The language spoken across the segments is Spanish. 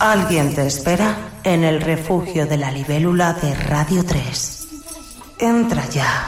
Alguien te espera en el refugio de la libélula de Radio 3. Entra ya.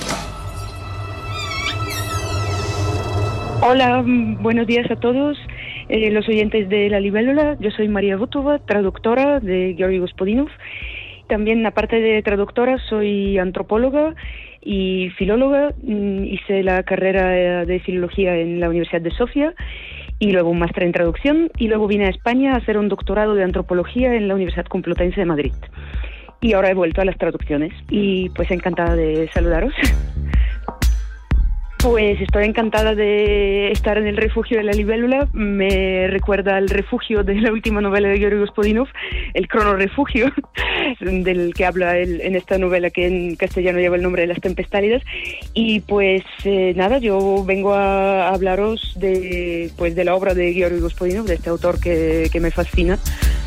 Hola, buenos días a todos los oyentes de La Libélula. Yo soy María Votova, traductora de Georgi Gospodinov. También, aparte de traductora, soy antropóloga y filóloga. Hice la carrera de filología en la Universidad de Sofía y luego un máster en traducción, y luego vine a España a hacer un doctorado de antropología en la Universidad Complutense de Madrid. Y ahora he vuelto a las traducciones y pues encantada de saludaros. Pues estoy encantada de estar en el refugio de la libélula. Me recuerda al refugio de la última novela de Georgi Gospodinov, el cronorefugio, del que habla él en esta novela que en castellano lleva el nombre de Las Tempestálidas. Y pues nada, yo vengo a hablaros de la obra de Georgi Gospodinov, de este autor que me fascina.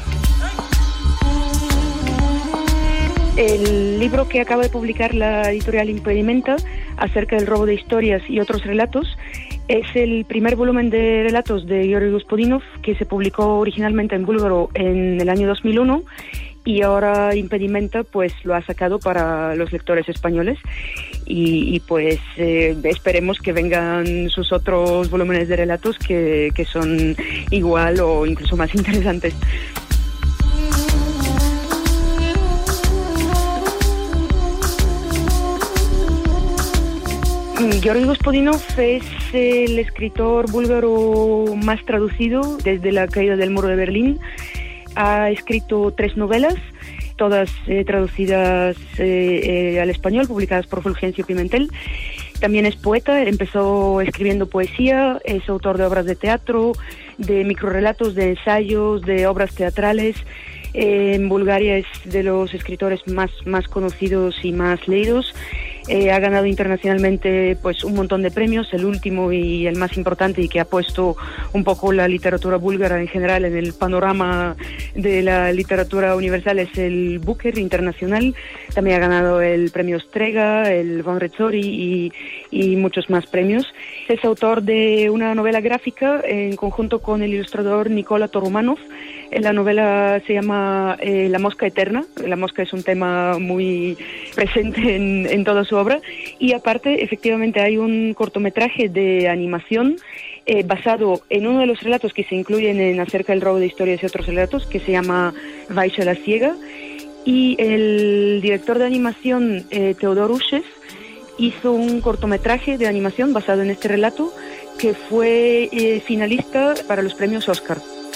El libro que acaba de publicar la editorial Impedimenta acerca del robo de historias y otros relatos es el primer volumen de relatos de Georgi Gospodinov, que se publicó originalmente en búlgaro en el año 2001, y ahora Impedimenta pues lo ha sacado para los lectores españoles y pues esperemos que vengan sus otros volúmenes de relatos que son igual o incluso más interesantes. Georgi Gospodinov es el escritor búlgaro más traducido desde la caída del muro de Berlín. Ha escrito 3 novelas, todas traducidas al español, publicadas por Fulgencio Pimentel. También es poeta, empezó escribiendo poesía, es autor de obras de teatro, de microrelatos, de ensayos, de obras teatrales. En Bulgaria es de los escritores más conocidos y más leídos. Ha ganado internacionalmente pues un montón de premios, el último y el más importante, y que ha puesto un poco la literatura búlgara en general en el panorama de la literatura universal, es el Booker Internacional. También ha ganado el premio Strega, el Von Retzori y muchos más premios. Es autor de una novela gráfica en conjunto con el ilustrador Nicola Torumanov. La novela se llama La Mosca Eterna. La mosca es un tema muy presente en toda su obra. Y aparte, efectivamente, hay un cortometraje de animación basado en uno de los relatos que se incluyen en Acerca del robo de historias y otros relatos, que se llama Vaisha la ciega. Y el director de animación, Teodor Ushef, hizo un cortometraje de animación basado en este relato que fue finalista para los premios Oscar.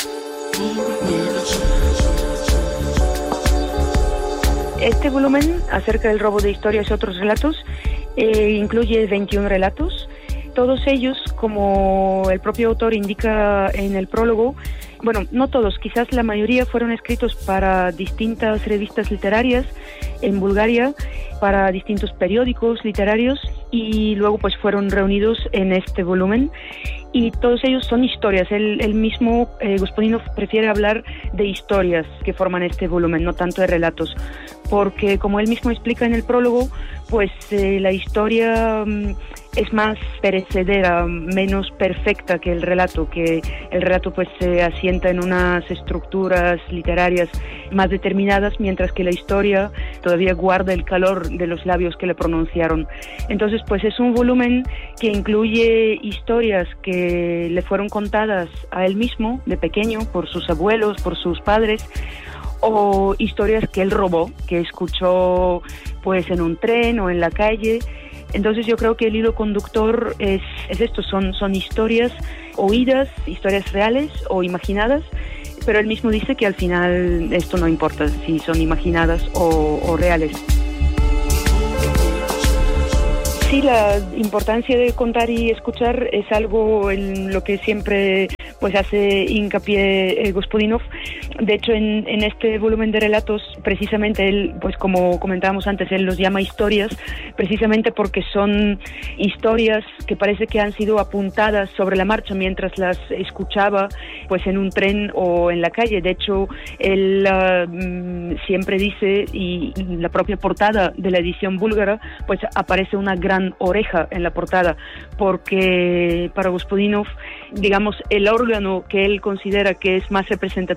Este volumen, Acerca del robo de historias y otros relatos, incluye 21 relatos. Todos ellos, como el propio autor indica en el prólogo, bueno, no todos, quizás la mayoría fueron escritos para distintas revistas literarias en Bulgaria, para distintos periódicos literarios, y luego pues fueron reunidos en este volumen. Y todos ellos son historias. Él mismo, Gospodinov, prefiere hablar de historias que forman este volumen, no tanto de relatos, porque como él mismo explica en el prólogo, pues la historia es más perecedera, menos perfecta que el relato pues se asienta en unas estructuras literarias más determinadas, mientras que la historia todavía guarda el calor de los labios que le pronunciaron. Entonces pues es un volumen que incluye historias que le fueron contadas a él mismo de pequeño por sus abuelos, por sus padres, o historias que él robó, que escuchó pues en un tren o en la calle. Entonces yo creo que el hilo conductor es esto, son historias oídas, historias reales o imaginadas, pero él mismo dice que al final esto no importa si son imaginadas o reales. Sí, la importancia de contar y escuchar es algo en lo que siempre pues hace hincapié Gospodinov. De hecho, en este volumen de relatos, precisamente él, pues como comentábamos antes, él los llama historias, precisamente porque son historias que parece que han sido apuntadas sobre la marcha mientras las escuchaba, pues en un tren o en la calle. De hecho, él siempre dice, y la propia portada de la edición búlgara, pues aparece una gran oreja en la portada, porque para Gospodinov, digamos, el órgano que él considera que es más representativo para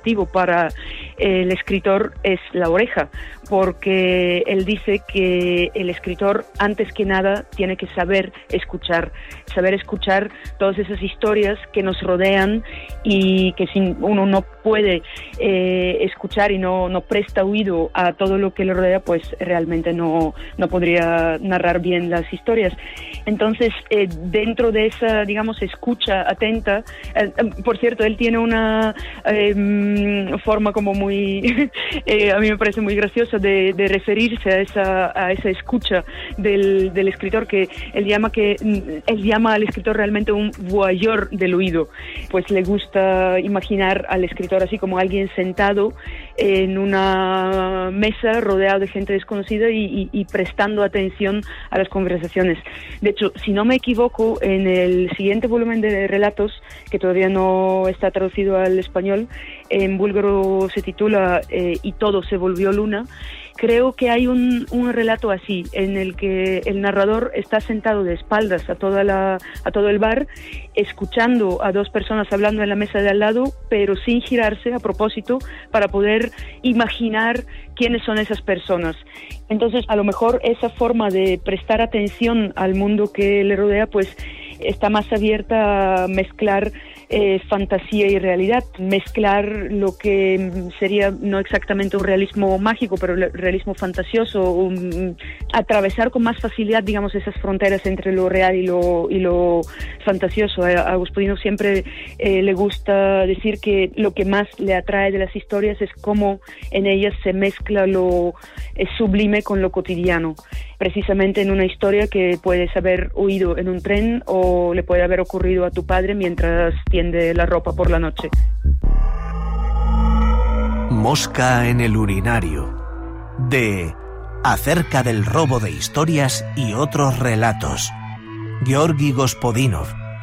para el escritor es la oreja, porque él dice que el escritor, antes que nada, tiene que saber escuchar todas esas historias que nos rodean y que si uno no puede escuchar y no presta oído a todo lo que le rodea, pues realmente no podría narrar bien las historias. Entonces, dentro de esa, digamos, escucha atenta, por cierto, él tiene una forma como muy, a mí me parece muy graciosa de referirse a esa escucha del escritor, que él llama al escritor realmente un voyeur del oído. Pues le gusta imaginar al escritor así como alguien sentado en una mesa rodeado de gente desconocida y prestando atención a las conversaciones. De hecho, si no me equivoco, en el siguiente volumen de relatos, que todavía no está traducido al español, en búlgaro se titula Y todo se volvió luna. Creo que hay un relato así, en el que el narrador está sentado de espaldas a todo el bar, escuchando a dos personas hablando en la mesa de al lado, pero sin girarse a propósito, para poder imaginar quiénes son esas personas. Entonces, a lo mejor esa forma de prestar atención al mundo que le rodea, pues está más abierta a mezclar fantasía y realidad, mezclar lo que sería no exactamente un realismo mágico, pero realismo fantasioso, atravesar con más facilidad, digamos, esas fronteras entre lo real y lo fantasioso. A Gospodinov siempre le gusta decir que lo que más le atrae de las historias es cómo en ellas se mezcla lo sublime con lo cotidiano. Precisamente en una historia que puedes haber oído en un tren o le puede haber ocurrido a tu padre mientras tiende la ropa por la noche. Mosca en el urinario, de Acerca del robo de historias y otros relatos, Georgi Gospodinov.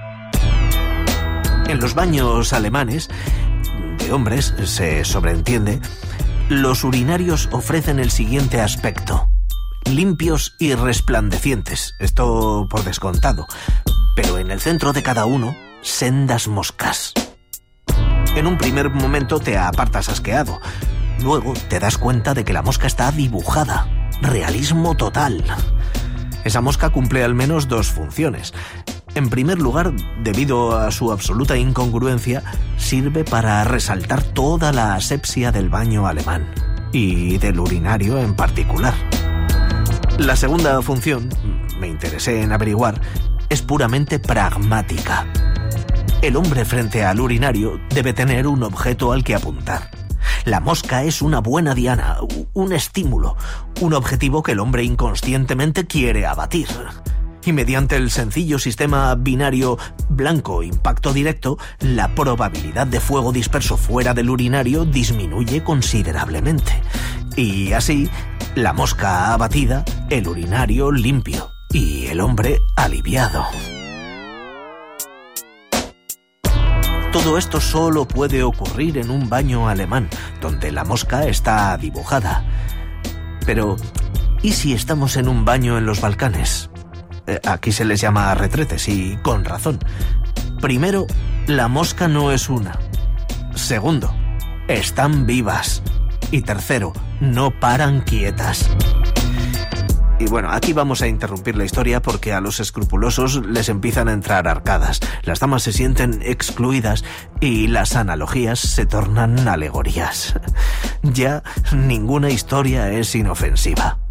En los baños alemanes, de hombres, se sobreentiende, los urinarios ofrecen el siguiente aspecto: limpios y resplandecientes, esto por descontado, pero en el centro de cada uno, sendas moscas. En un primer momento te apartas asqueado, luego te das cuenta de que la mosca está dibujada, realismo total. Esa mosca cumple al menos dos funciones. En primer lugar, debido a su absoluta incongruencia, sirve para resaltar toda la asepsia del baño alemán, y del urinario en particular. La segunda función, me interesé en averiguar, es puramente pragmática. El hombre frente al urinario debe tener un objeto al que apuntar. La mosca es una buena diana, un estímulo, un objetivo que el hombre inconscientemente quiere abatir. Y mediante el sencillo sistema binario blanco-impacto directo, la probabilidad de fuego disperso fuera del urinario disminuye considerablemente. Y así, la mosca abatida, el urinario limpio y el hombre aliviado. Todo esto solo puede ocurrir en un baño alemán, donde la mosca está dibujada. Pero, ¿y si estamos en un baño en los Balcanes? Aquí se les llama retretes, y con razón. Primero, la mosca no es una. Segundo, están vivas. Y tercero, no paran quietas. Y bueno, aquí vamos a interrumpir la historia porque a los escrupulosos les empiezan a entrar arcadas. Las damas se sienten excluidas y las analogías se tornan alegorías. Ya ninguna historia es inofensiva.